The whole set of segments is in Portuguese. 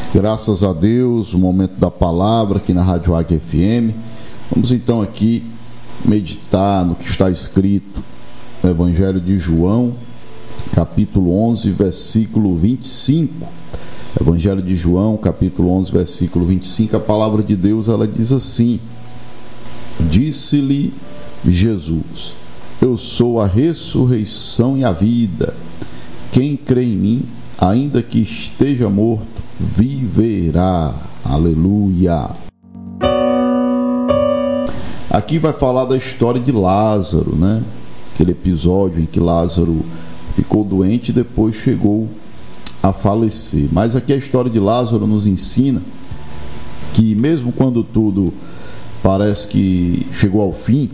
Graças a Deus, o momento da palavra aqui na Rádio Águia FM. Vamos então aqui meditar no que está escrito no Evangelho de João, capítulo 11, versículo 25. Evangelho de João, capítulo 11, versículo 25. A palavra de Deus, ela diz assim: Disse-lhe Jesus: Eu sou a ressurreição e a vida. Quem crê em mim, ainda que esteja morto, viverá. Aleluia. Aqui vai falar da história de Lázaro, né? Aquele episódio em que Lázaro ficou doente e depois chegou a falecer. Mas aqui a história de Lázaro nos ensina que mesmo quando tudo parece que chegou ao fim,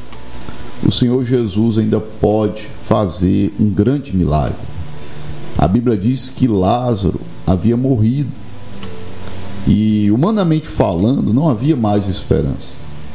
o Senhor Jesus ainda pode fazer um grande milagre. A Bíblia diz que Lázaro havia morrido e, humanamente falando, não havia mais esperança.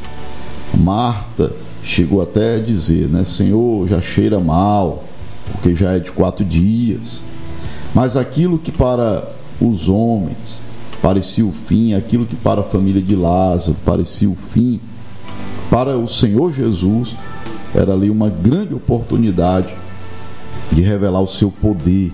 Marta chegou até a dizer, né: Senhor, já cheira mal, porque já é de 4 dias. Mas aquilo que para os homens parecia o fim, aquilo que para a família de Lázaro parecia o fim, para o Senhor Jesus era ali uma grande oportunidade de revelar o seu poder,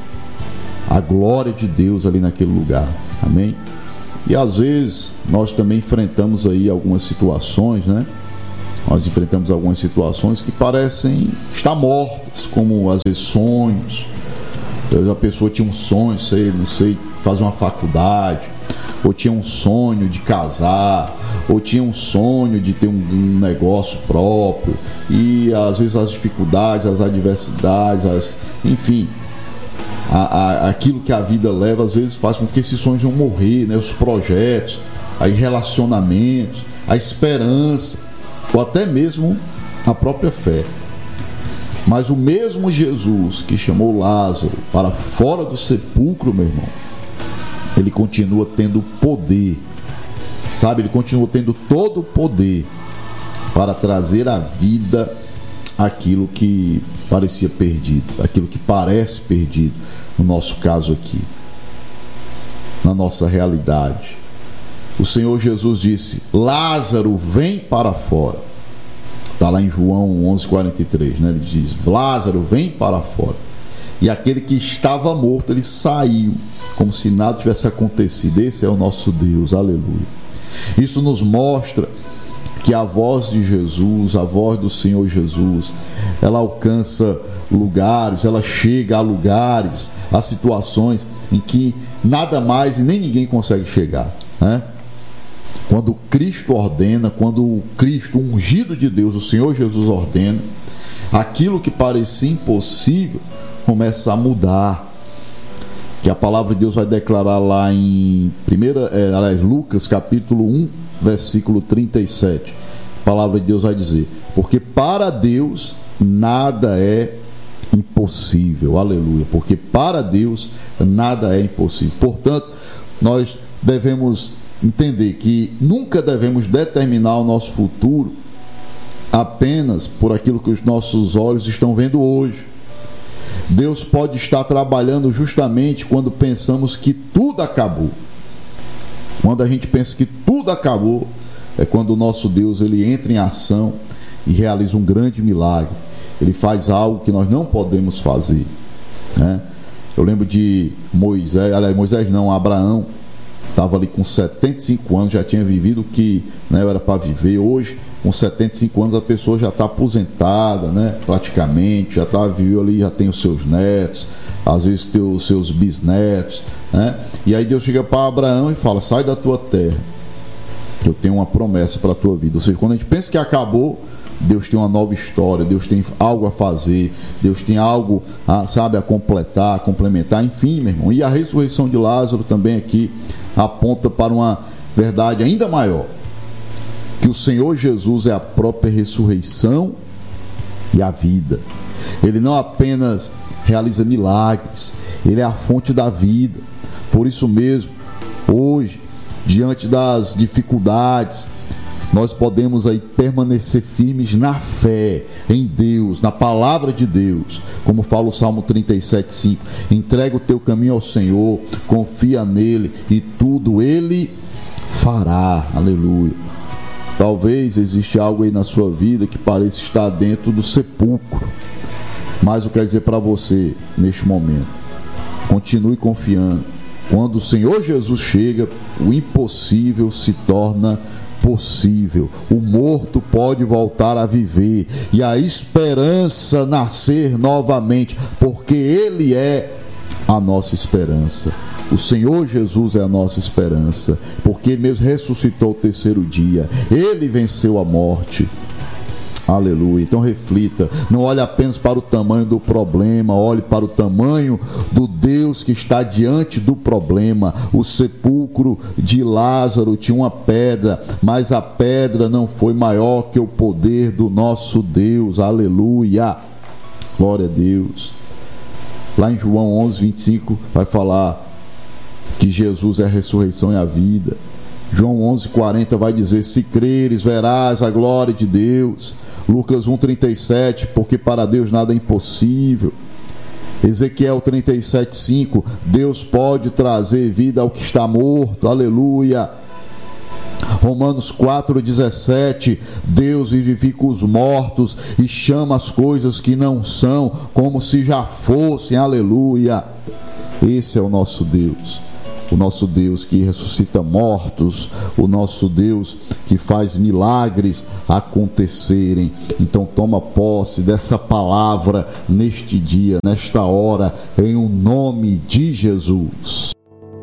a glória de Deus ali naquele lugar. Amém? E às vezes nós também enfrentamos aí algumas situações, né? Nós enfrentamos algumas situações que parecem estar mortas, como às vezes sonhos. A pessoa tinha um sonho, não sei, fazer uma faculdade, ou tinha um sonho de casar, ou tinha um sonho de ter um negócio próprio, e às vezes as dificuldades, as adversidades, enfim, aquilo que a vida leva, às vezes faz com que esses sonhos vão morrer, né? Os projetos, aí relacionamentos, a esperança, ou até mesmo a própria fé. Mas o mesmo Jesus que chamou Lázaro para fora do sepulcro, meu irmão, ele continua tendo poder, sabe? Ele continua tendo todo o poder para trazer à vida aquilo que parecia perdido, aquilo que parece perdido, no nosso caso aqui, na nossa realidade. O Senhor Jesus disse: Lázaro, vem para fora. Está lá em João 11:43, né? Ele diz: Lázaro, vem para fora. E aquele que estava morto, ele saiu, como se nada tivesse acontecido. Esse é o nosso Deus, aleluia. Isso nos mostra que a voz de Jesus, a voz do Senhor Jesus, ela alcança lugares, ela chega a lugares, a situações em que nada mais e nem ninguém consegue chegar, né? Quando Cristo ordena, quando o Cristo, o ungido de Deus, o Senhor Jesus ordena, aquilo que parecia impossível começa a mudar. Que a palavra de Deus vai declarar lá em Lucas capítulo 1, versículo 37. A palavra de Deus vai dizer: porque para Deus nada é impossível. Aleluia. Porque para Deus nada é impossível. Portanto, nós devemos entender que nunca devemos determinar o nosso futuro apenas por aquilo que os nossos olhos estão vendo hoje. Deus pode estar trabalhando justamente quando pensamos que tudo acabou. Quando a gente pensa que tudo acabou, é quando o nosso Deus, ele entra em ação e realiza um grande milagre. Ele faz algo que nós não podemos fazer, né? Eu lembro de Abraão estava ali com 75 anos, já tinha vivido o que, né, era para viver. Hoje, com 75 anos, a pessoa já está aposentada, né, praticamente, já está vivendo ali, já tem os seus netos, às vezes tem os seus bisnetos, né? E aí Deus chega para Abraão e fala: sai da tua terra, eu tenho uma promessa para a tua vida. Ou seja, quando a gente pensa que acabou, Deus tem uma nova história, Deus tem algo a fazer, Deus tem algo a completar, a complementar, enfim, meu irmão. E a ressurreição de Lázaro também aqui aponta para uma verdade ainda maior, que o Senhor Jesus é a própria ressurreição e a vida. Ele não apenas realiza milagres, ele é a fonte da vida. Por isso mesmo, hoje, diante das dificuldades, nós podemos aí permanecer firmes na fé, em Deus, na palavra de Deus, como fala o Salmo 37:5. Entrega o teu caminho ao Senhor, confia nele e tudo ele fará. Aleluia. Talvez existe algo aí na sua vida que pareça estar dentro do sepulcro, mas eu quero dizer para você neste momento: continue confiando. Quando o Senhor Jesus chega, o impossível se torna possível. O morto pode voltar a viver e a esperança nascer novamente, porque Ele é a nossa esperança. O Senhor Jesus é a nossa esperança, porque Ele mesmo ressuscitou o terceiro dia. Ele venceu a morte. Aleluia. Então reflita, não olhe apenas para o tamanho do problema, olhe para o tamanho do Deus que está diante do problema. O sepulcro de Lázaro tinha uma pedra, mas a pedra não foi maior que o poder do nosso Deus. Aleluia. Glória a Deus. Lá em João 11:25 vai falar que Jesus é a ressurreição e a vida. João 11:40 vai dizer: se creres, verás a glória de Deus. Lucas 1:37, porque para Deus nada é impossível. Ezequiel 37:5, Deus pode trazer vida ao que está morto. Aleluia. Romanos 4:17, Deus vivifica os mortos e chama as coisas que não são como se já fossem. Aleluia. Esse é o nosso Deus. O nosso Deus que ressuscita mortos, o nosso Deus que faz milagres acontecerem. Então toma posse dessa palavra neste dia, nesta hora, em o nome de Jesus.